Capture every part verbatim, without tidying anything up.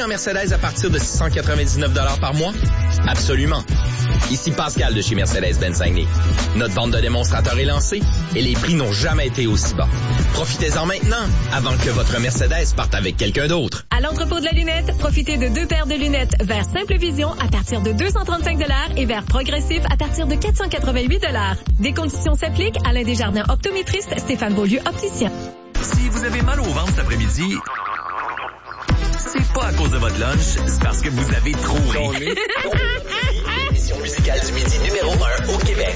Mercedes à partir de six cent quatre-vingt-dix-neuf dollars par mois? Absolument. Ici Pascal de chez Mercedes-Benz Saguenay. Notre vente de démonstrateurs est lancée et les prix n'ont jamais été aussi bas. Profitez-en maintenant avant que votre Mercedes parte avec quelqu'un d'autre. À l'entrepôt de la lunette, profitez de deux paires de lunettes vers Simple Vision à partir de deux cent trente-cinq dollars et vers Progressif à partir de quatre cent quatre-vingt-huit dollars. Des conditions s'appliquent. Alain Desjardins, optométriste, Stéphane Beaulieu, opticien. Si vous avez mal au ventre cet après-midi, c'est pas à cause de votre lunch, c'est parce que vous avez trop ri. L'émission musicale du midi numéro un au Québec.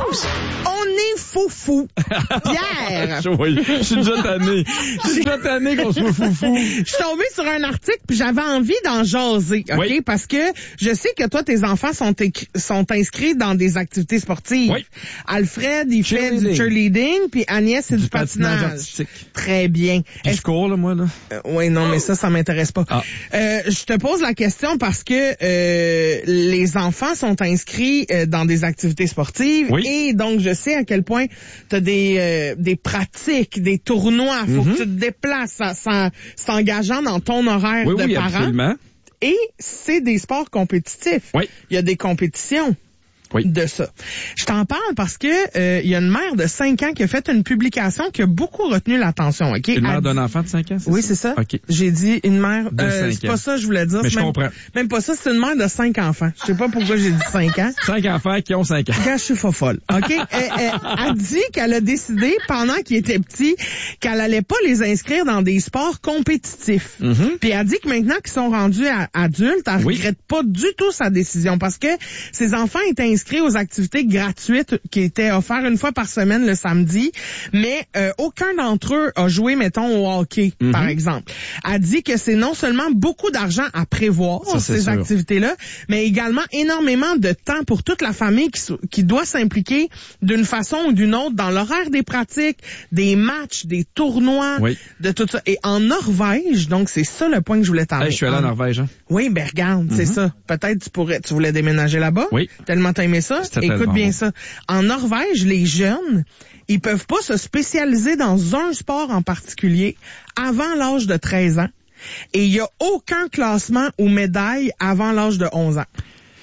On est fou-fou. Pierre! Oui, je suis déjà tanné. Je suis déjà tanné qu'on soit fou-fou. Je suis tombée sur un article puis j'avais envie d'en jaser, OK? Oui. Parce que je sais que toi, tes enfants sont, éc- sont inscrits dans des activités sportives. Oui. Alfred, il fait Cheerleading. du cheerleading puis Agnès, c'est du, Du patinage patinage. artistique. Très bien. Puis je cours, là, moi, là. Euh, oui, non, mais ça, ça m'intéresse pas. Ah. Euh, je te pose la question parce que euh, les enfants sont inscrits euh, dans des activités sportives Oui. et donc je sais à quel point tu as des euh, des pratiques, des tournois, faut Mm-hmm. que tu te déplaces, ça, ça, c'est engageant dans ton horaire Oui, de oui, parent. absolument. Et c'est des sports compétitifs. Oui. Il y a des compétitions. Oui. De ça. Je t'en parle parce que euh, il y a une mère de cinq ans qui a fait une publication qui a beaucoup retenu l'attention, OK? Une mère Elle d'un dit- enfant de cinq ans, c'est Oui, ça? c'est ça. OK. J'ai dit une mère De euh, cinq c'est ans. pas ça que je voulais dire. Mais c'est je même, comprends. Même pas ça, c'est une mère de cinq enfants. Je sais pas pourquoi j'ai dit cinq ans. Cinq enfants qui ont cinq ans. Quand je suis fofolle, OK? elle, elle, elle dit qu'elle a décidé, pendant qu'il était petit, qu'elle allait pas les inscrire dans des sports compétitifs. Mhm. Puis elle dit que maintenant qu'ils sont rendus à- adultes, elle Oui. regrette pas du tout sa décision parce que ses enfants étaient inscrits aux activités gratuites qui étaient offertes une fois par semaine le samedi, mais euh, aucun d'entre eux a joué, mettons, au hockey, Mhm. par exemple. Elle dit que c'est non seulement beaucoup d'argent à prévoir, Ça, c'est ces sûr. activités-là, mais également énormément de temps pour toute la famille qui, so- qui doit s'impliquer d'une façon ou d'une autre dans l'horaire des pratiques, des matchs, des tournois, Oui. de tout ça. Et en Norvège, donc c'est ça le point que je voulais t'en Hey, je suis allé en en- Norvège, hein. Oui, ben regarde, c'est ça. Peut-être tu pourrais, tu voulais déménager là-bas. Oui. Tellement t'as aimé ça. C'était Écoute tellement bien beau. ça. En Norvège, les jeunes, ils peuvent pas se spécialiser dans un sport en particulier avant l'âge de treize ans. Et il y a aucun classement ou médaille avant l'âge de onze ans.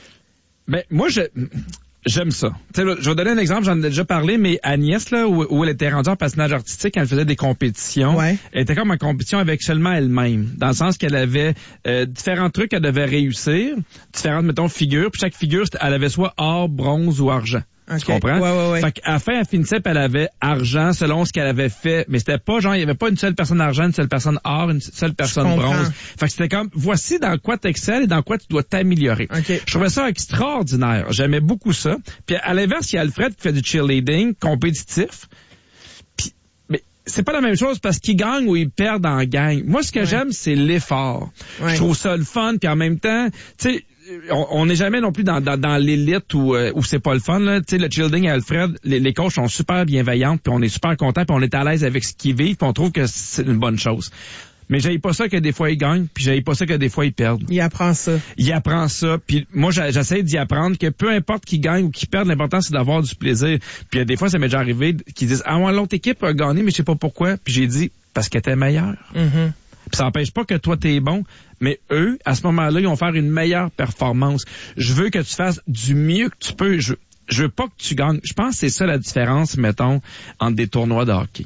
Ben, moi, je, j'aime ça. Tu sais, là, je vais donner un exemple, j'en ai déjà parlé, mais Agnès, là, où, où elle était rendue en patinage artistique, elle faisait des compétitions. Ouais. Elle était comme en compétition avec seulement elle-même. Dans le sens qu'elle avait euh, différents trucs qu'elle devait réussir, différentes, mettons, figures, puis chaque figure, c'était- elle avait soit or, bronze ou argent. OK. Tu comprends? Ouais, ouais, ouais. Fait qu'à la fin, elle finissait, puis elle avait argent selon ce qu'elle avait fait. Mais c'était pas genre, il y avait pas une seule personne argent, une seule personne or, une seule personne comprends. bronze. Fait que c'était comme, voici dans quoi t'excelles et dans quoi tu dois t'améliorer. OK. Je trouvais ça extraordinaire. J'aimais beaucoup ça. Puis à l'inverse, il y a Alfred qui fait du cheerleading compétitif. Puis, mais c'est pas la même chose parce qu'il gagne ou il perd en gang. Moi, ce que Ouais. j'aime, c'est l'effort. Ouais. Je trouve ça le fun, puis en même temps, tu sais, on- on n'est jamais non plus dans, dans, dans l'élite où, euh, où c'est pas le fun. Là. Tu sais, le cheerleading à Alfred, les, les coachs sont super bienveillants, puis on est super contents, puis on est à l'aise avec ce qu'ils vivent, puis on trouve que c'est une bonne chose. Mais j'aille pas ça que des fois ils gagnent, puis j'aille pas ça que des fois ils perdent. Il apprend ça. Il apprend ça, puis moi j'a- j'essaie d'y apprendre que peu importe qui gagne ou qui perd, l'important c'est d'avoir du plaisir. Puis euh, des fois ça m'est déjà arrivé qu'ils disent ah ouais, l'autre équipe a gagné, mais je sais pas pourquoi. Puis j'ai dit parce qu'elle était meilleure. Mhm. Puis ça n'empêche pas que toi t'es bon, mais eux à ce moment-là ils vont faire une meilleure performance. Je veux que tu fasses du mieux que tu peux. Je je veux pas que tu gagnes. Je pense que c'est ça la différence, mettons, entre des tournois de hockey.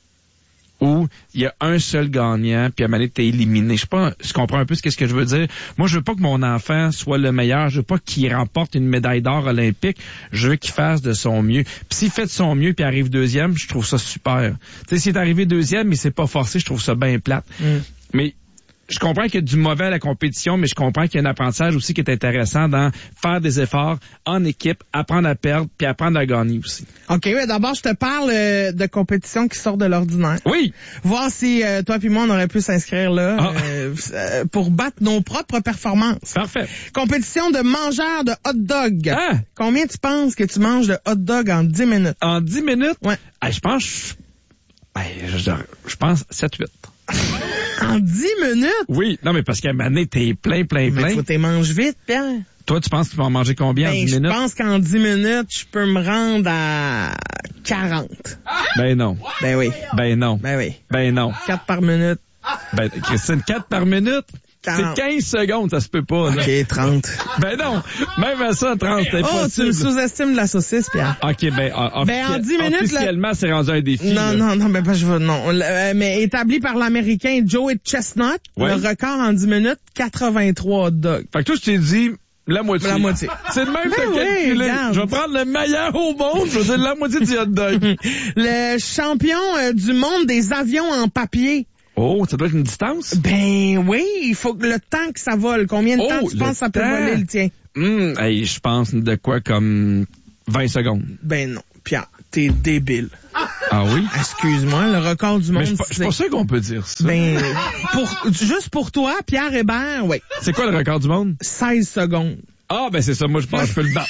Où il y a un seul gagnant, puis à un moment donné, t'es éliminé. Je sais pas, je comprends un peu ce que, ce que je veux dire. Moi, je veux pas que mon enfant soit le meilleur. Je veux pas qu'il remporte une médaille d'or olympique. Je veux qu'il fasse de son mieux. Puis s'il fait de son mieux, puis arrive deuxième, je trouve ça super. Tu sais, s'il est arrivé deuxième, mais c'est pas forcé, je trouve ça bien plate. Mm. Mais je comprends qu'il y a du mauvais à la compétition, mais je comprends qu'il y a un apprentissage aussi qui est intéressant dans faire des efforts en équipe, apprendre à perdre, puis apprendre à gagner aussi. OK, ouais, d'abord, je te parle euh, de compétition qui sort de l'ordinaire. Oui! Voir si euh, toi puis moi, on aurait pu s'inscrire là Ah. euh, euh, pour battre nos propres performances. Parfait. Compétition de mangeurs de hot dog. Ah! Combien tu penses que tu manges de hot dog en dix minutes? En dix minutes? Ouais. Ah, je pense... Je, je, je pense sept huit. En dix minutes? Oui, non, mais parce qu'à un moment donné, t'es plein, plein, Mais plein. faut t'es manges vite, Pierre. Toi, tu penses que tu vas en manger combien en Ben, dix je minutes? pense qu'en dix minutes, je peux me rendre à quarante. Ben non. Ben oui. Ben non. Ben oui. Ben non. quatre par minute. Ben, Christine, quatre par minute? quarante. C'est quinze secondes, ça se peut pas. Là. OK, trente. Ben non, même à ça, trente, c'est Oh, impossible. tu me sous-estimes de la saucisse, Pierre. OK, ben, en, Ben, en dix minutes, officiellement, c'est rendu un défi. Non, là. non, non, ben, pas, je veux, non. Le- euh, mais établi par l'Américain Joey Chestnut, Ouais. le record en dix minutes, quatre-vingt-trois hot dogs. Fait que toi, je t'ai dit la moitié. La moitié. C'est le même Ben que oui, calculé. regarde. Je vais prendre le meilleur au monde, je vais dire la moitié du hot dog. Le champion euh, du monde des avions en papier. Oh, ça doit être une distance? Ben oui, il faut que le temps que ça vole. Combien de Oh, temps tu le penses que ça peut temps. voler le tien? Hum, hey, je pense de quoi comme vingt secondes. Ben non. Pierre, t'es débile. Ah oui? Excuse-moi, le record du monde, Mais je suis pas- je suis pas sûr qu'on peut dire ça. Ben, pour, juste pour toi, Pierre Hébert, oui. C'est quoi le record du monde? seize secondes. Ah, ben c'est ça, moi je pense que je peux le battre.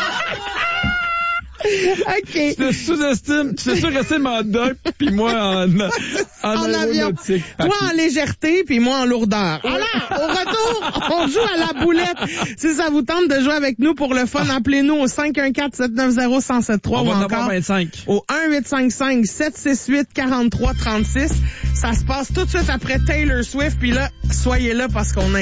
OK. Tu te sous-estimes, tu te surestimes en hot dog, puis moi en, en, En avion. aéronautique. Toi en légèreté, puis moi en lourdeur. Alors, au retour, on joue à la boulette. Si ça vous tente de jouer avec nous pour le fun, appelez-nous au cinq un quatre, sept neuf zéro, un zéro sept trois On ou va en encore avoir vingt-cinq. au un huit cinq cinq, sept six huit, quatre trois trois six. Ça se passe tout de suite après Taylor Swift, puis là, soyez là parce qu'on a